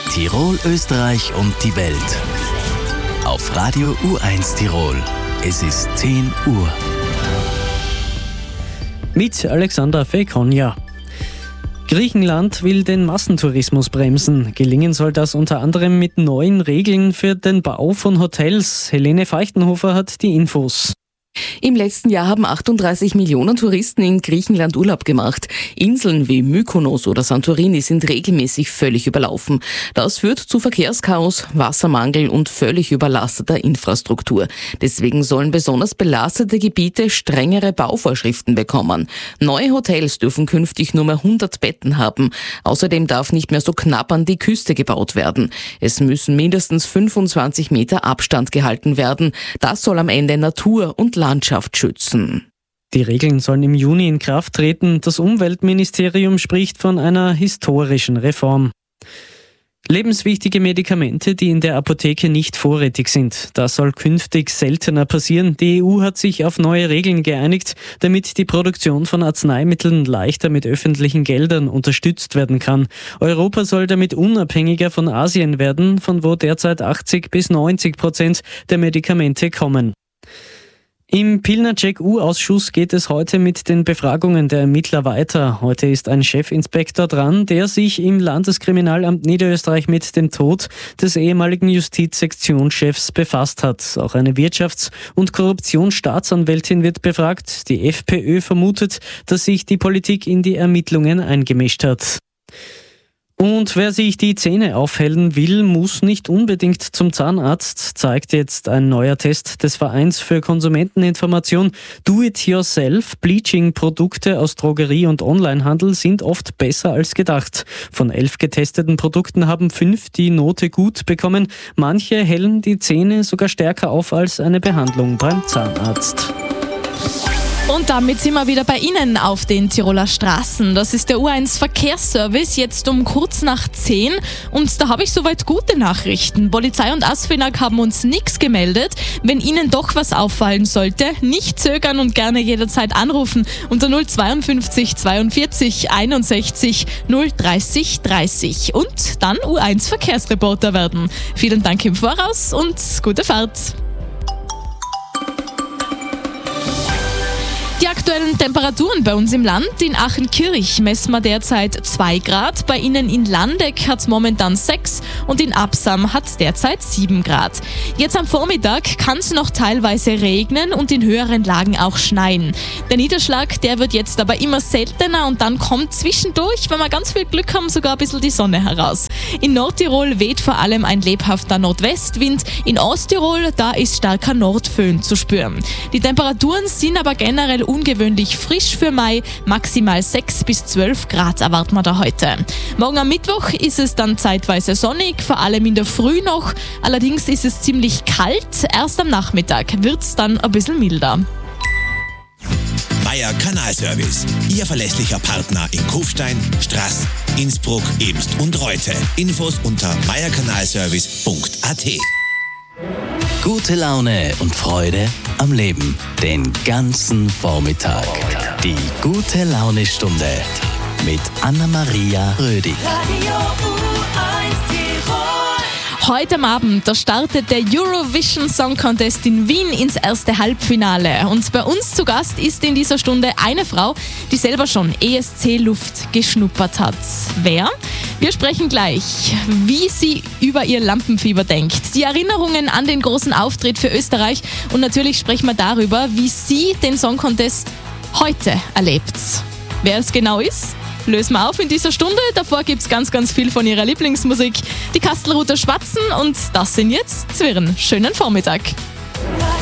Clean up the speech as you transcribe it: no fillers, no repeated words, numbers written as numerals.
Tirol, Österreich und die Welt. Auf Radio U1 Tirol. Es ist 10 Uhr. Mit Alexander Fekonja. Griechenland will den Massentourismus bremsen. Gelingen soll das unter anderem mit neuen Regeln für den Bau von Hotels. Helene Feuchtenhofer hat die Infos. Im letzten Jahr haben 38 Millionen Touristen in Griechenland Urlaub gemacht. Inseln wie Mykonos oder Santorini sind regelmäßig völlig überlaufen. Das führt zu Verkehrschaos, Wassermangel und völlig überlasteter Infrastruktur. Deswegen sollen besonders belastete Gebiete strengere Bauvorschriften bekommen. Neue Hotels dürfen künftig nur mehr 100 Betten haben. Außerdem darf nicht mehr so knapp an die Küste gebaut werden. Es müssen mindestens 25 Meter Abstand gehalten werden. Das soll am Ende Natur und Landschaft schützen. Die Regeln sollen im Juni in Kraft treten. Das Umweltministerium spricht von einer historischen Reform. Lebenswichtige Medikamente, die in der Apotheke nicht vorrätig sind. Das soll künftig seltener passieren. Die EU hat sich auf neue Regeln geeinigt, damit die Produktion von Arzneimitteln leichter mit öffentlichen Geldern unterstützt werden kann. Europa soll damit unabhängiger von Asien werden, von wo derzeit 80-90% der Medikamente kommen. Im Pilnacek-U-Ausschuss geht es heute mit den Befragungen der Ermittler weiter. Heute ist ein Chefinspektor dran, der sich im Landeskriminalamt Niederösterreich mit dem Tod des ehemaligen Justizsektionschefs befasst hat. Auch eine Wirtschafts- und Korruptionsstaatsanwältin wird befragt. Die FPÖ vermutet, dass sich die Politik in die Ermittlungen eingemischt hat. Und wer sich die Zähne aufhellen will, muss nicht unbedingt zum Zahnarzt, zeigt jetzt ein neuer Test des Vereins für Konsumenteninformation. Do-it-yourself, Bleaching-Produkte aus Drogerie- und Onlinehandel sind oft besser als gedacht. Von 11 getesteten Produkten haben 5 die Note gut bekommen. Manche hellen die Zähne sogar stärker auf als eine Behandlung beim Zahnarzt. Und damit sind wir wieder bei Ihnen auf den Tiroler Straßen. Das ist der U1 Verkehrsservice, jetzt um kurz nach 10. Und da habe ich soweit gute Nachrichten. Polizei und ASFINAG haben uns nichts gemeldet. Wenn Ihnen doch was auffallen sollte, nicht zögern und gerne jederzeit anrufen unter 052 42 61 030 30 und dann U1 Verkehrsreporter werden. Vielen Dank im Voraus und gute Fahrt. Die aktuellen Temperaturen bei uns im Land. In Achenkirch messen wir derzeit 2 Grad. Bei Ihnen in Landeck hat es momentan 6 und in Absam hat es derzeit 7 Grad. Jetzt am Vormittag kann es noch teilweise regnen und in höheren Lagen auch schneien. Der Niederschlag, der wird jetzt aber immer seltener und dann kommt zwischendurch, wenn wir ganz viel Glück haben, sogar ein bisschen die Sonne heraus. In Nordtirol weht vor allem ein lebhafter Nordwestwind. In Osttirol, da ist starker Nordföhn zu spüren. Die Temperaturen sind aber generell ungewöhnlich frisch für Mai. Maximal 6 bis 12 Grad erwarten wir da heute. Morgen am Mittwoch ist es dann zeitweise sonnig, vor allem in der Früh noch. Allerdings ist es ziemlich kalt. Erst am Nachmittag wird es dann ein bisschen milder. Meier Kanalservice. Ihr verlässlicher Partner in Kufstein, Straß, Innsbruck, Ebst und Reute. Infos unter meierkanalservice.at. Gute Laune und Freude am Leben. Den ganzen Vormittag. Die gute Laune-Stunde mit Anna-Maria Rödi. Heute am Abend, da startet der Eurovision Song Contest in Wien ins erste Halbfinale. Und bei uns zu Gast ist in dieser Stunde eine Frau, die selber schon ESC-Luft geschnuppert hat. Wer? Wir sprechen gleich, wie sie über ihr Lampenfieber denkt, die Erinnerungen an den großen Auftritt für Österreich und natürlich sprechen wir darüber, wie sie den Song Contest heute erlebt. Wer es genau ist, lösen wir auf in dieser Stunde. Davor gibt es ganz, ganz viel von ihrer Lieblingsmusik. Die Kastelruther Spatzen und das sind jetzt Zwirn. Schönen Vormittag.